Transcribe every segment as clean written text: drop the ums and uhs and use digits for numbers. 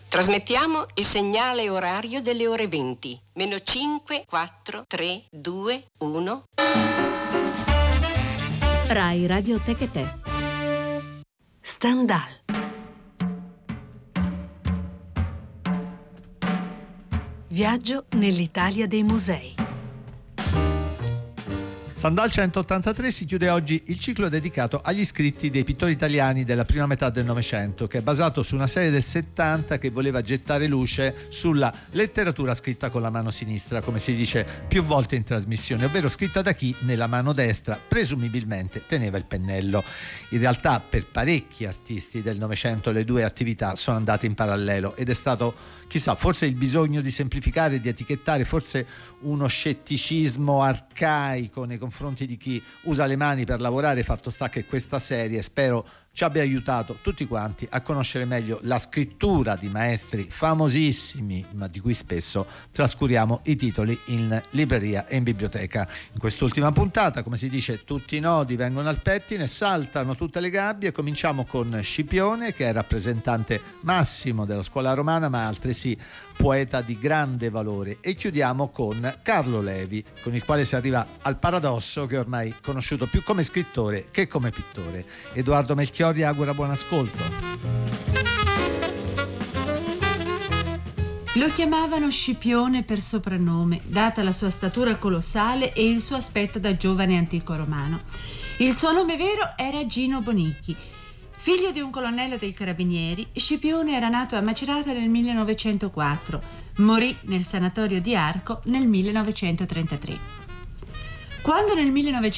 Trasmettiamo il segnale orario delle ore 20. Meno 5, 4, 3, 2, 1. Rai Radioteca e te. Stendhal. Viaggio nell'Italia dei musei. Stendhal 183 si chiude oggi il ciclo dedicato agli scritti dei pittori italiani della prima metà del Novecento, che è basato su una serie del 70 che voleva gettare luce sulla letteratura scritta con la mano sinistra, come si dice più volte in trasmissione, ovvero scritta da chi nella mano destra presumibilmente teneva il pennello. In realtà per parecchi artisti del Novecento le due attività sono andate in parallelo ed è stato, chissà, forse il bisogno di semplificare, di etichettare, forse uno scetticismo arcaico nei confronti di chi usa le mani per lavorare. Fatto sta che questa serie, spero, ci abbia aiutato tutti quanti a conoscere meglio la scrittura di maestri famosissimi, ma di cui spesso trascuriamo i titoli in libreria e in biblioteca. In quest'ultima puntata, come si dice, tutti i nodi vengono al pettine, saltano tutte le gabbie. Cominciamo con Scipione, che è rappresentante massimo della scuola romana, ma altresì poeta di grande valore, e chiudiamo con Carlo Levi, con il quale si arriva al paradosso che è ormai conosciuto più come scrittore che come pittore. Edoardo Melchiorri augura buon ascolto. Lo chiamavano Scipione per soprannome, data la sua statura colossale e il suo aspetto da giovane antico romano. Il suo nome vero era Gino Bonicchi. Figlio di un colonnello dei carabinieri, Scipione era nato a Macerata nel 1904, morì nel sanatorio di Arco nel 1933. Quando nel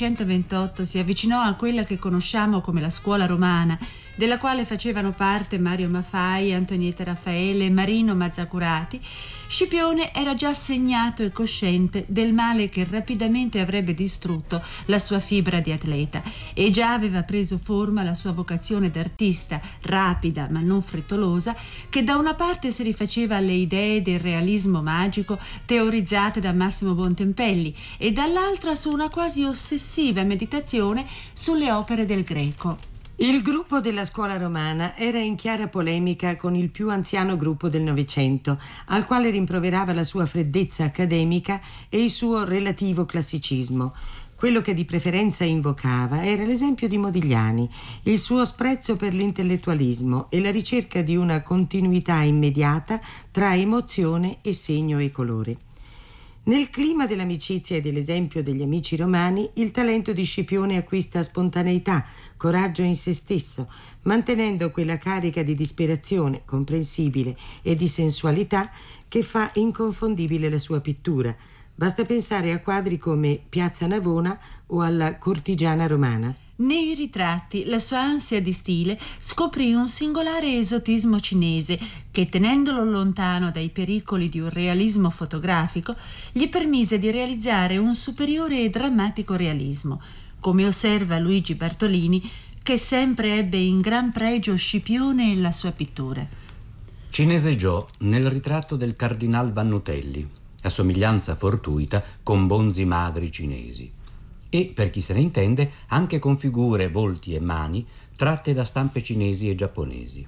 1928 si avvicinò a quella che conosciamo come la scuola romana, della quale facevano parte Mario Maffai, Antonietta Raffaele e Marino Mazzacurati, Scipione era già segnato e cosciente del male che rapidamente avrebbe distrutto la sua fibra di atleta e già aveva preso forma la sua vocazione d'artista, rapida ma non frettolosa, che da una parte si rifaceva alle idee del realismo magico teorizzate da Massimo Bontempelli e dall'altra su una quasi ossessiva meditazione sulle opere del Greco. Il gruppo della scuola romana era in chiara polemica con il più anziano gruppo del Novecento, al quale rimproverava la sua freddezza accademica e il suo relativo classicismo. Quello che di preferenza invocava era l'esempio di Modigliani, il suo sprezzo per l'intellettualismo e la ricerca di una continuità immediata tra emozione e segno e colore. Nel clima dell'amicizia e dell'esempio degli amici romani, il talento di Scipione acquista spontaneità, coraggio in se stesso, mantenendo quella carica di disperazione comprensibile e di sensualità che fa inconfondibile la sua pittura. Basta pensare a quadri come Piazza Navona o alla Cortigiana romana. Nei ritratti la sua ansia di stile scoprì un singolare esotismo cinese che, tenendolo lontano dai pericoli di un realismo fotografico, gli permise di realizzare un superiore e drammatico realismo, come osserva Luigi Bartolini, che sempre ebbe in gran pregio Scipione e la sua pittura. Cineseggiò nel ritratto del cardinal Vannutelli, a somiglianza fortuita con bonzi magri cinesi, e, per chi se ne intende, anche con figure, volti e mani tratte da stampe cinesi e giapponesi.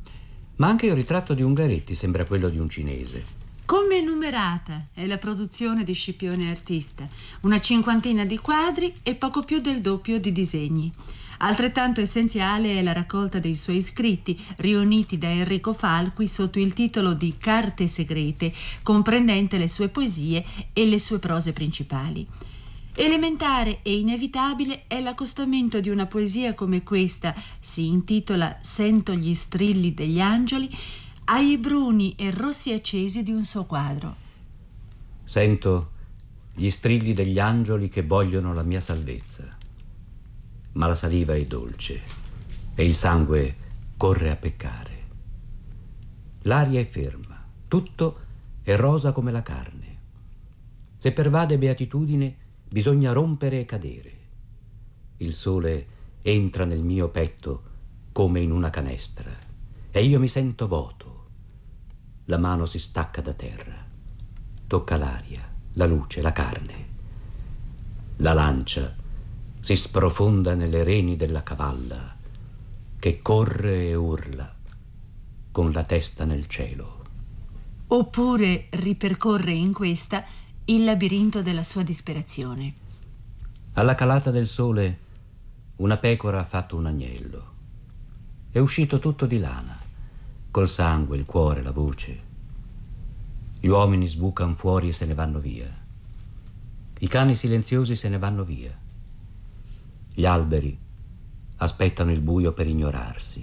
Ma anche il ritratto di Ungaretti sembra quello di un cinese. Come numerata è la produzione di Scipione artista, una cinquantina di quadri e poco più del doppio di disegni. Altrettanto essenziale è la raccolta dei suoi scritti, riuniti da Enrico Falqui sotto il titolo di Carte segrete, comprendente le sue poesie e le sue prose principali. Elementare e inevitabile è l'accostamento di una poesia come questa, si intitola Sento gli strilli degli angeli, ai bruni e rossi accesi di un suo quadro. Sento gli strilli degli angeli che vogliono la mia salvezza, ma la saliva è dolce e il sangue corre a peccare. L'aria è ferma, tutto è rosa come la carne. Se pervade beatitudine, bisogna rompere e cadere. Il sole entra nel mio petto come in una canestra e io mi sento vuoto. La mano si stacca da terra, tocca l'aria, la luce, la carne. La lancia si sprofonda nelle reni della cavalla che corre e urla con la testa nel cielo. Oppure ripercorre in questa il labirinto della sua disperazione. Alla calata del sole una pecora ha fatto un agnello. È uscito tutto di lana, col sangue, il cuore, la voce. Gli uomini sbucano fuori e se ne vanno via. I cani silenziosi se ne vanno via. Gli alberi aspettano il buio per ignorarsi.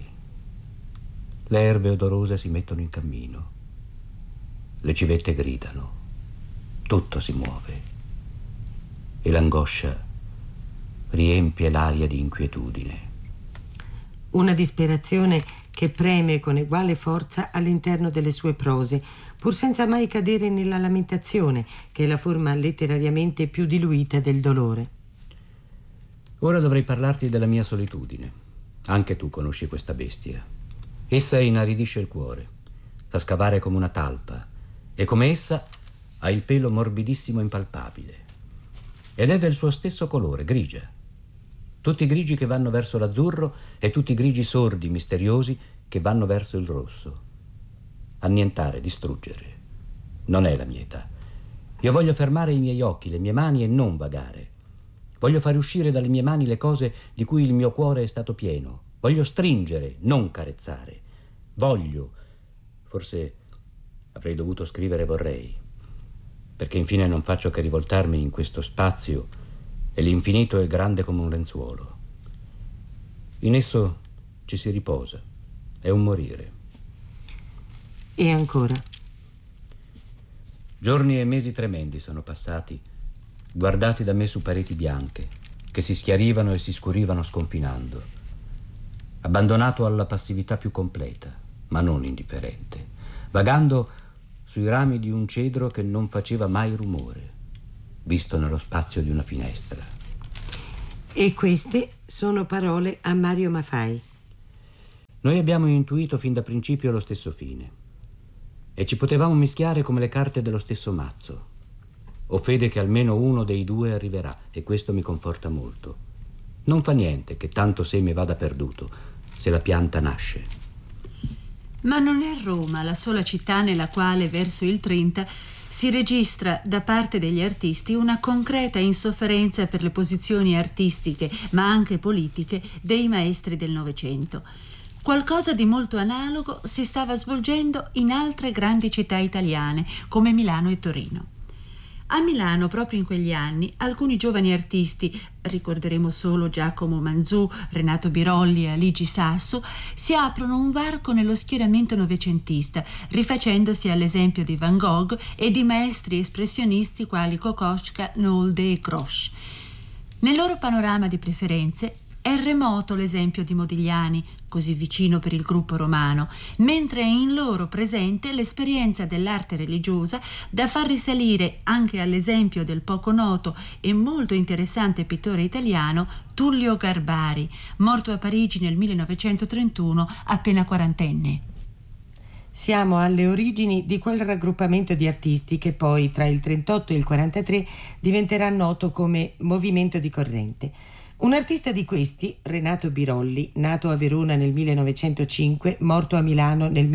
Le erbe odorose si mettono in cammino. Le civette gridano. Tutto si muove. E l'angoscia riempie l'aria di inquietudine. Una disperazione che preme con eguale forza all'interno delle sue prose, pur senza mai cadere nella lamentazione, che è la forma letterariamente più diluita del dolore. Ora dovrei parlarti della mia solitudine. Anche tu conosci questa bestia. Essa inaridisce il cuore, sa scavare come una talpa, e come essa ha il pelo morbidissimo e impalpabile. Ed è del suo stesso colore, grigia. Tutti i grigi che vanno verso l'azzurro e tutti i grigi sordi, misteriosi, che vanno verso il rosso. Annientare, distruggere. Non è la mia età. Io voglio fermare i miei occhi, le mie mani e non vagare. Voglio fare uscire dalle mie mani le cose di cui il mio cuore è stato pieno. Voglio stringere, non carezzare. Voglio. Forse avrei dovuto scrivere vorrei, perché infine non faccio che rivoltarmi in questo spazio e l'infinito è grande come un lenzuolo. In esso ci si riposa, è un morire. E ancora. Giorni e mesi tremendi sono passati, guardati da me su pareti bianche, che si schiarivano e si scurivano sconfinando. Abbandonato alla passività più completa, ma non indifferente, vagando sui rami di un cedro che non faceva mai rumore, visto nello spazio di una finestra. E queste sono parole a Mario Maffei. Noi abbiamo intuito fin da principio lo stesso fine e ci potevamo mischiare come le carte dello stesso mazzo. Ho fede che almeno uno dei due arriverà e questo mi conforta molto. Non fa niente che tanto seme vada perduto se la pianta nasce. Ma non è Roma la sola città nella quale verso il 30 si registra da parte degli artisti una concreta insofferenza per le posizioni artistiche, ma anche politiche, dei maestri del Novecento. Qualcosa di molto analogo si stava svolgendo in altre grandi città italiane, come Milano e Torino. A Milano, proprio in quegli anni, alcuni giovani artisti, ricorderemo solo Giacomo Manzù, Renato Birolli e Aligi Sasso, si aprono un varco nello schieramento novecentista, rifacendosi all'esempio di Van Gogh e di maestri espressionisti quali Kokoschka, Nolde e Grosz. Nel loro panorama di preferenze è remoto l'esempio di Modigliani, così vicino per il gruppo romano, mentre è in loro presente l'esperienza dell'arte religiosa da far risalire anche all'esempio del poco noto e molto interessante pittore italiano Tullio Garbari, morto a Parigi nel 1931, appena quarantenne. Siamo alle origini di quel raggruppamento di artisti che poi, tra il 38 e il 43, diventerà noto come Movimento di Corrente. Un artista di questi, Renato Birolli, nato a Verona nel 1905, morto a Milano nel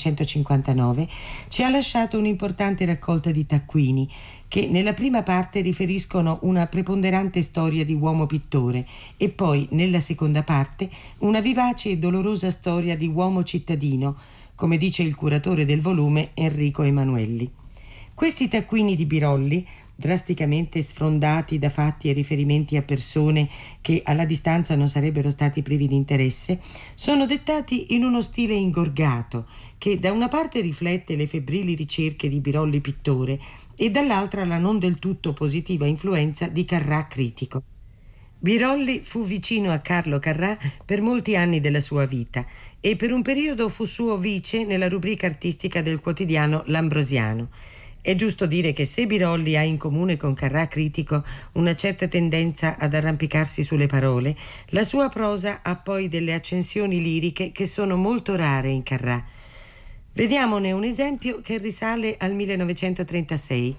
1959, ci ha lasciato un'importante raccolta di taccuini che nella prima parte riferiscono una preponderante storia di uomo pittore e poi, nella seconda parte, una vivace e dolorosa storia di uomo cittadino, come dice il curatore del volume Enrico Emanuelli. Questi taccuini di Birolli, drasticamente sfrondati da fatti e riferimenti a persone che alla distanza non sarebbero stati privi di interesse, sono dettati in uno stile ingorgato che da una parte riflette le febbrili ricerche di Birolli pittore e dall'altra la non del tutto positiva influenza di Carrà critico. Birolli fu vicino a Carlo Carrà per molti anni della sua vita e per un periodo fu suo vice nella rubrica artistica del quotidiano L'Ambrosiano. È giusto dire che se Birolli ha in comune con Carrà critico una certa tendenza ad arrampicarsi sulle parole, la sua prosa ha poi delle accensioni liriche che sono molto rare in Carrà. Vediamone un esempio che risale al 1936.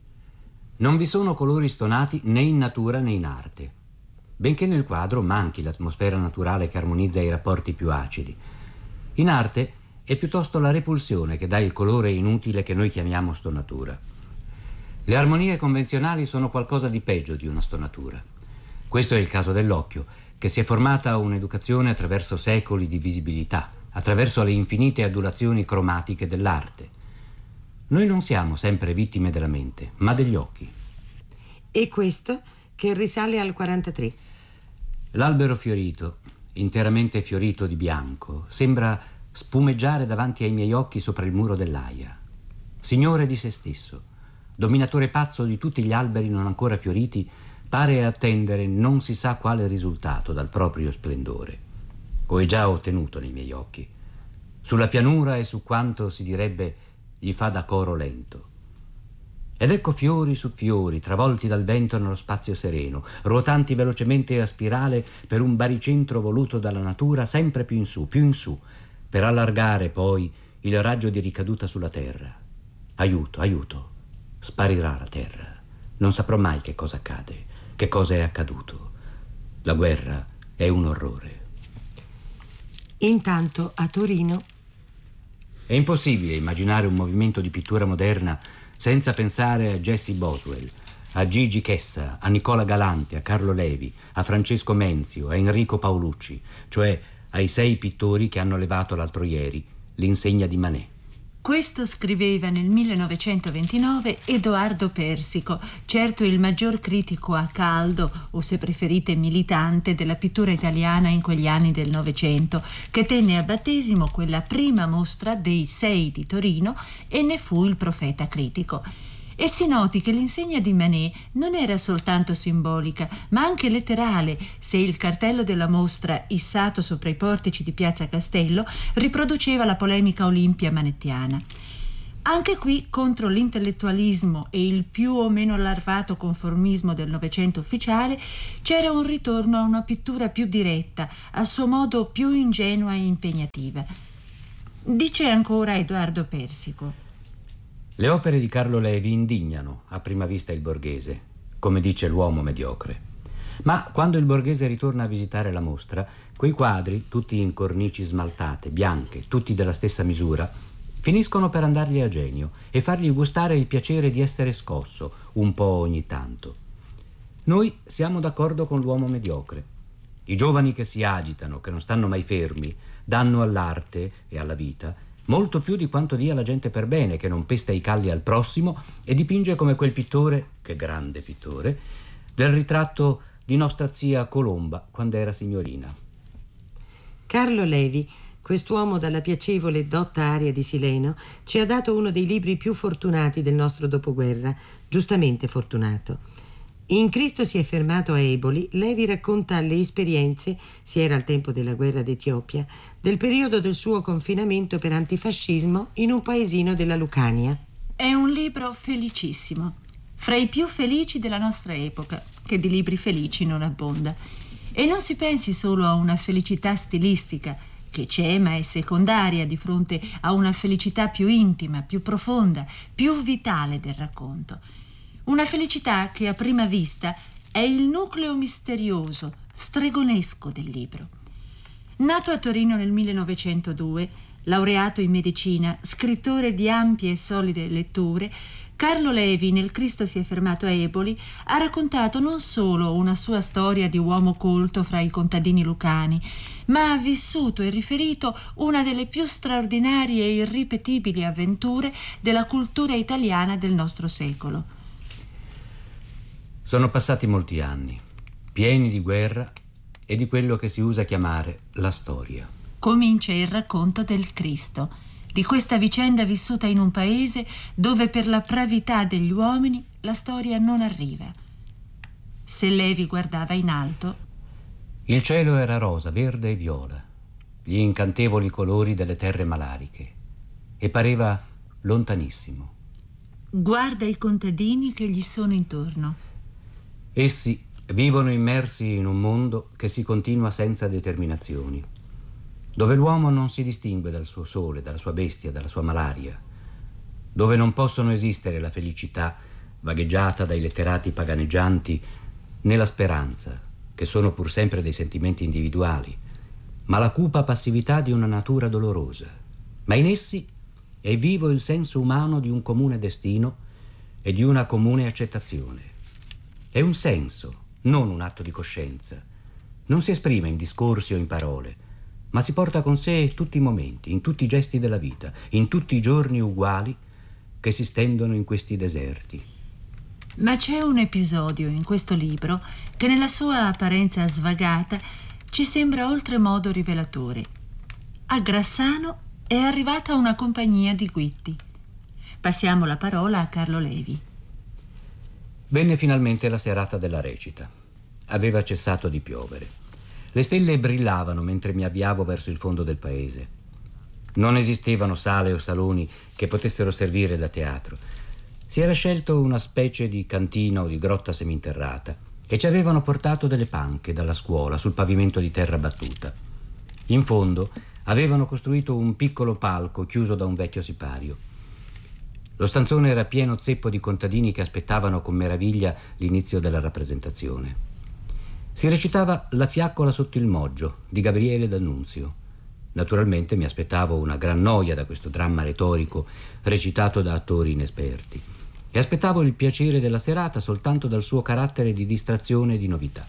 Non vi sono colori stonati né in natura né in arte, benché nel quadro manchi l'atmosfera naturale che armonizza i rapporti più acidi. In arte è piuttosto la repulsione che dà il colore inutile che noi chiamiamo stonatura. Le armonie convenzionali sono qualcosa di peggio di una stonatura. Questo è il caso dell'occhio, che si è formata un'educazione attraverso secoli di visibilità, attraverso le infinite adulazioni cromatiche dell'arte. Noi non siamo sempre vittime della mente, ma degli occhi. E questo che risale al 43. L'albero fiorito, interamente fiorito di bianco, sembra spumeggiare davanti ai miei occhi sopra il muro dell'Aia. Signore di se stesso, dominatore pazzo di tutti gli alberi non ancora fioriti, pare attendere non si sa quale risultato dal proprio splendore. O è già ottenuto nei miei occhi, sulla pianura e su quanto si direbbe gli fa da coro lento. Ed ecco fiori su fiori, travolti dal vento nello spazio sereno, ruotanti velocemente a spirale per un baricentro voluto dalla natura sempre più in su, per allargare poi il raggio di ricaduta sulla terra. Aiuto, aiuto, sparirà la terra. Non saprò mai che cosa accade, che cosa è accaduto. La guerra è un orrore. Intanto a Torino È impossibile immaginare un movimento di pittura moderna senza pensare a Jessie Boswell, a Gigi Chessa, a Nicola Galante, a Carlo Levi, a Francesco Menzio, a Enrico Paolucci, cioè ai 6 pittori che hanno levato l'altro ieri l'insegna di Manet. Questo scriveva nel 1929 Edoardo Persico, certo il maggior critico a caldo, o se preferite militante, della pittura italiana in quegli anni del Novecento, che tenne a battesimo quella prima mostra dei 6 di Torino e ne fu il profeta critico. E si noti che l'insegna di Manet non era soltanto simbolica, ma anche letterale, se il cartello della mostra, issato sopra i portici di Piazza Castello, riproduceva la polemica olimpia manettiana. Anche qui, contro l'intellettualismo e il più o meno larvato conformismo del Novecento ufficiale, c'era un ritorno a una pittura più diretta, a suo modo più ingenua e impegnativa. Dice ancora Edoardo Persico: Le opere di Carlo Levi indignano a prima vista il borghese, come dice l'uomo mediocre. Ma quando il borghese ritorna a visitare la mostra, quei quadri, tutti in cornici smaltate, bianche, tutti della stessa misura, finiscono per andargli a genio e fargli gustare il piacere di essere scosso, un po' ogni tanto. Noi siamo d'accordo con l'uomo mediocre. I giovani che si agitano, che non stanno mai fermi, danno all'arte e alla vita molto più di quanto dia la gente per bene, che non pesta i calli al prossimo e dipinge come quel pittore, che grande pittore, del ritratto di nostra zia Colomba quando era signorina. Carlo Levi, quest'uomo dalla piacevole e dotta aria di sileno, ci ha dato uno dei libri più fortunati del nostro dopoguerra, giustamente fortunato. In Cristo si è fermato a Eboli, Levi racconta le esperienze, si era al tempo della guerra d'Etiopia, del periodo del suo confinamento per antifascismo in un paesino della Lucania. È un libro felicissimo, fra i più felici della nostra epoca, che di libri felici non abbonda. E non si pensi solo a una felicità stilistica, che c'è ma è secondaria di fronte a una felicità più intima, più profonda, più vitale del racconto. Una felicità che a prima vista è il nucleo misterioso, stregonesco del libro. Nato a Torino nel 1902, laureato in medicina, scrittore di ampie e solide letture, Carlo Levi nel Cristo si è fermato a Eboli ha raccontato non solo una sua storia di uomo colto fra i contadini lucani, ma ha vissuto e riferito una delle più straordinarie e irripetibili avventure della cultura italiana del nostro secolo. Sono passati molti anni, pieni di guerra e di quello che si usa chiamare la storia. Comincia il racconto del Cristo, di questa vicenda vissuta in un paese dove per la pravità degli uomini la storia non arriva. Se Levi guardava in alto, il cielo era rosa, verde e viola, gli incantevoli colori delle terre malariche, e pareva lontanissimo. Guarda i contadini che gli sono intorno. Essi vivono immersi in un mondo che si continua senza determinazioni, dove l'uomo non si distingue dal suo sole, dalla sua bestia, dalla sua malaria, dove non possono esistere la felicità vagheggiata dai letterati paganeggianti né la speranza, che sono pur sempre dei sentimenti individuali, ma la cupa passività di una natura dolorosa, ma in essi è vivo il senso umano di un comune destino e di una comune accettazione. È un senso, non un atto di coscienza. Non si esprime in discorsi o in parole, ma si porta con sé tutti i momenti, in tutti i gesti della vita, in tutti i giorni uguali che si stendono in questi deserti. Ma c'è un episodio in questo libro che nella sua apparenza svagata ci sembra oltremodo rivelatore. A Grassano è arrivata una compagnia di guitti. Passiamo la parola a Carlo Levi. Venne finalmente la serata della recita. Aveva cessato di piovere. Le stelle brillavano mentre mi avviavo verso il fondo del paese. Non esistevano sale o saloni che potessero servire da teatro. Si era scelto una specie di cantina o di grotta seminterrata e ci avevano portato delle panche dalla scuola sul pavimento di terra battuta. In fondo avevano costruito un piccolo palco chiuso da un vecchio sipario. Lo stanzone era pieno zeppo di contadini che aspettavano con meraviglia l'inizio della rappresentazione. Si recitava La fiaccola sotto il moggio di Gabriele D'Annunzio. Naturalmente mi aspettavo una gran noia da questo dramma retorico recitato da attori inesperti e aspettavo il piacere della serata soltanto dal suo carattere di distrazione e di novità.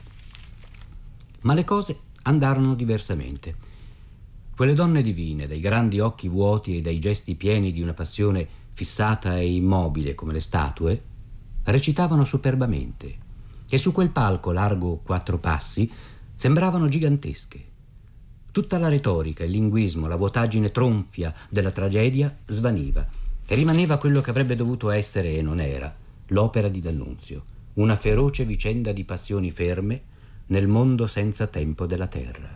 Ma le cose andarono diversamente. Quelle donne divine, dai grandi occhi vuoti e dai gesti pieni di una passione fissata e immobile come le statue, recitavano superbamente e su quel palco largo 4 passi sembravano gigantesche. Tutta la retorica, il linguismo, la vuotaggine tronfia della tragedia svaniva e rimaneva quello che avrebbe dovuto essere e non era, l'opera di D'Annunzio, una feroce vicenda di passioni ferme nel mondo senza tempo della terra.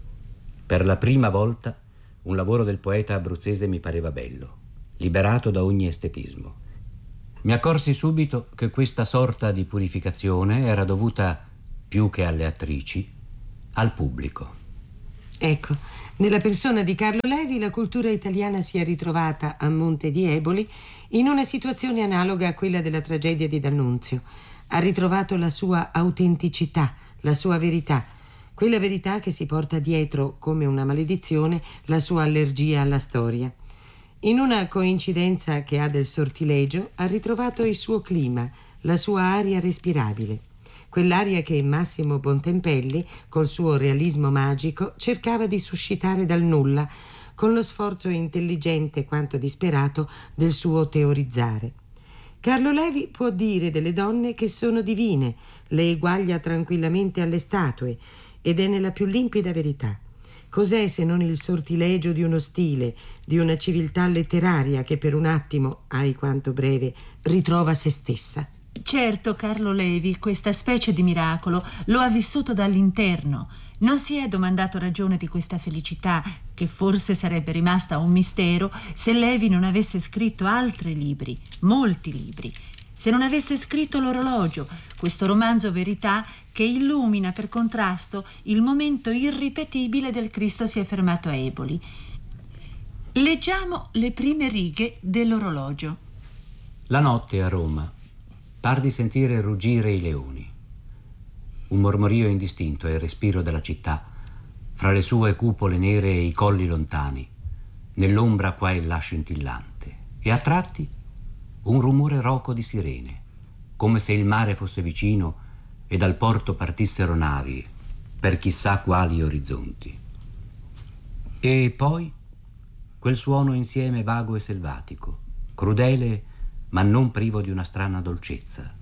Per la prima volta un lavoro del poeta abruzzese mi pareva bello, liberato da ogni estetismo. Mi accorsi subito che questa sorta di purificazione era dovuta, più che alle attrici, al pubblico. Ecco, nella persona di Carlo Levi la cultura italiana si è ritrovata a Monte di Eboli in una situazione analoga a quella della tragedia di D'Annunzio. Ha ritrovato la sua autenticità, la sua verità, quella verità che si porta dietro come una maledizione la sua allergia alla storia. In una coincidenza che ha del sortilegio ha ritrovato il suo clima, la sua aria respirabile. Quell'aria che Massimo Bontempelli, col suo realismo magico, cercava di suscitare dal nulla, con lo sforzo intelligente quanto disperato del suo teorizzare. Carlo Levi può dire delle donne che sono divine, le eguaglia tranquillamente alle statue, ed è nella più limpida verità. Cos'è se non il sortilegio di uno stile, di una civiltà letteraria che per un attimo, ai quanto breve, ritrova se stessa? Certo, Carlo Levi questa specie di miracolo lo ha vissuto dall'interno. Non si è domandato ragione di questa felicità, che forse sarebbe rimasta un mistero se Levi non avesse scritto altri libri, molti libri. Se non avesse scritto L'orologio, questo romanzo verità che illumina per contrasto il momento irripetibile del Cristo si è fermato a Eboli. Leggiamo le prime righe dell'orologio. La notte a Roma par di sentire ruggire i leoni. Un mormorio indistinto è il respiro della città, fra le sue cupole nere e i colli lontani, nell'ombra qua e là scintillante, e a tratti un rumore roco di sirene, come se il mare fosse vicino e dal porto partissero navi per chissà quali orizzonti. E poi quel suono insieme vago e selvatico, crudele ma non privo di una strana dolcezza,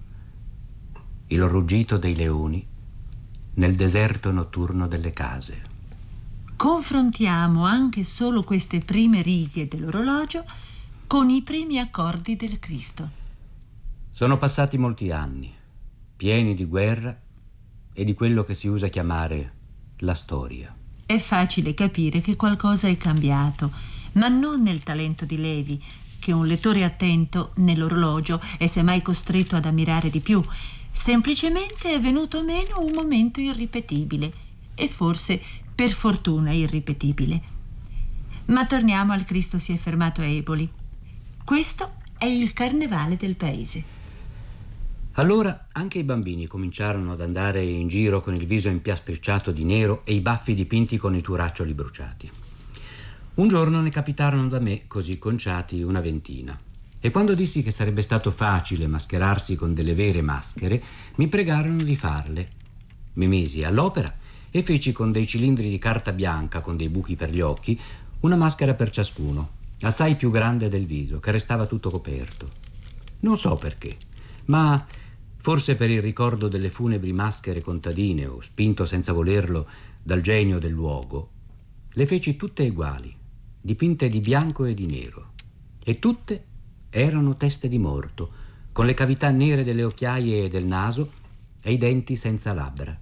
il ruggito dei leoni nel deserto notturno delle case. Confrontiamo anche solo queste prime righe dell'orologio con i primi accordi del Cristo. Sono passati molti anni, pieni di guerra e di quello che si usa chiamare la storia. È facile capire che qualcosa è cambiato, ma non nel talento di Levi, che un lettore attento nell'orologio è semmai costretto ad ammirare di più. Semplicemente è venuto meno un momento irripetibile, e forse per fortuna irripetibile. Ma torniamo al Cristo si è fermato a Eboli. Questo è il carnevale del paese. Allora anche i bambini cominciarono ad andare in giro con il viso impiastricciato di nero e i baffi dipinti con i turaccioli bruciati. Un giorno ne capitarono da me, così conciati, una ventina. E quando dissi che sarebbe stato facile mascherarsi con delle vere maschere, mi pregarono di farle. Mi misi all'opera e feci con dei cilindri di carta bianca, con dei buchi per gli occhi, una maschera per ciascuno, assai più grande del viso, che restava tutto coperto. Non so perché, ma forse per il ricordo delle funebri maschere contadine o spinto senza volerlo dal genio del luogo, le feci tutte uguali, dipinte di bianco e di nero, e tutte erano teste di morto, con le cavità nere delle occhiaie e del naso e i denti senza labbra.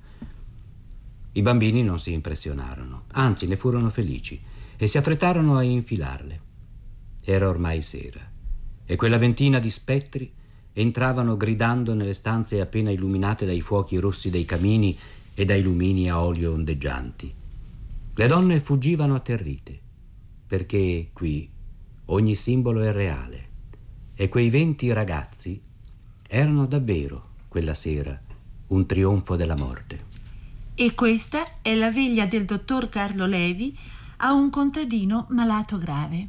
I bambini non si impressionarono, anzi ne furono felici e si affrettarono a infilarle. Era ormai sera e quella ventina di spettri entravano gridando nelle stanze appena illuminate dai fuochi rossi dei camini e dai lumini a olio ondeggianti. Le donne fuggivano atterrite, perché qui ogni simbolo è reale e quei 20 ragazzi erano davvero, quella sera, un trionfo della morte. E questa è la veglia del dottor Carlo Levi a un contadino malato grave.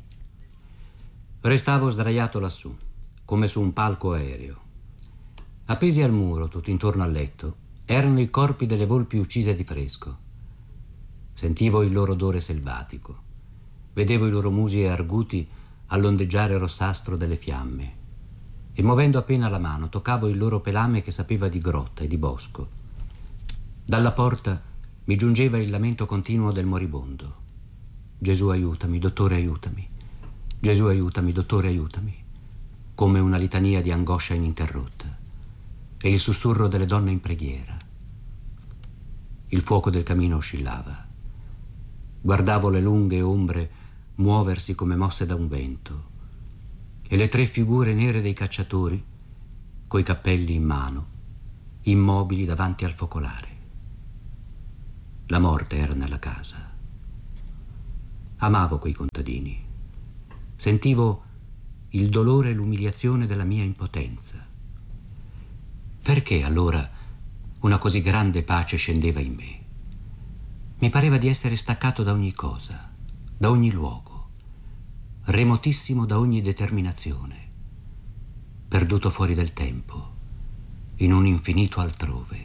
Restavo sdraiato lassù, come su un palco aereo. Appesi al muro, tutto intorno al letto, erano i corpi delle volpi uccise di fresco. Sentivo il loro odore selvatico. Vedevo i loro musi arguti all'ondeggiare rossastro delle fiamme. E muovendo appena la mano, toccavo il loro pelame che sapeva di grotta e di bosco. Dalla porta mi giungeva il lamento continuo del moribondo. Gesù aiutami, dottore aiutami. Gesù aiutami, dottore aiutami. Come una litania di angoscia ininterrotta. E il sussurro delle donne in preghiera. Il fuoco del camino oscillava. Guardavo le lunghe ombre muoversi come mosse da un vento e le 3 figure nere dei cacciatori, coi cappelli in mano, immobili davanti al focolare. La morte era nella casa. Amavo quei contadini. Sentivo il dolore e l'umiliazione della mia impotenza. Perché allora una così grande pace scendeva in me? Mi pareva di essere staccato da ogni cosa, da ogni luogo, remotissimo da ogni determinazione, perduto fuori del tempo, in un infinito altrove.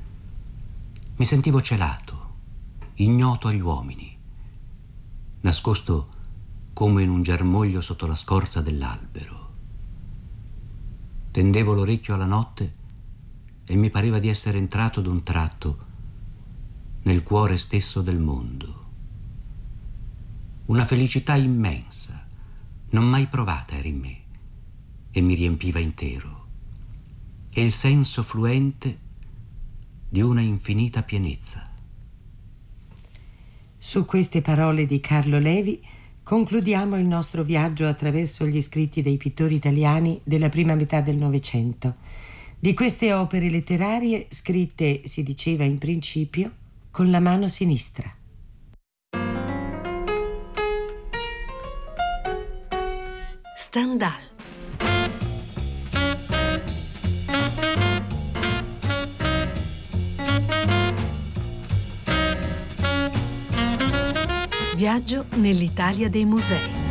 Mi sentivo celato, ignoto agli uomini, nascosto come in un germoglio sotto la scorza dell'albero. Tendevo l'orecchio alla notte e mi pareva di essere entrato d'un tratto nel cuore stesso del mondo. Una felicità immensa, non mai provata, era in me e mi riempiva intero. E il senso fluente di una infinita pienezza. Su queste parole di Carlo Levi concludiamo il nostro viaggio attraverso gli scritti dei pittori italiani della prima metà del Novecento. Di queste opere letterarie scritte, si diceva in principio, con la mano sinistra. Stendhal. Viaggio nell'Italia dei musei.